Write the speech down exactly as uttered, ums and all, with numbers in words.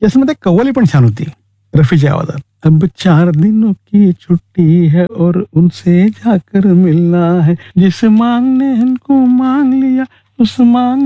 त्याच्यामध्ये कव्वाली पण छान होती रफीच्या आवाजात. अब चार दिनों की छुट्टी है और उनसे जाकर मिलना है, जिस मांगने को मांग लिया उस मांग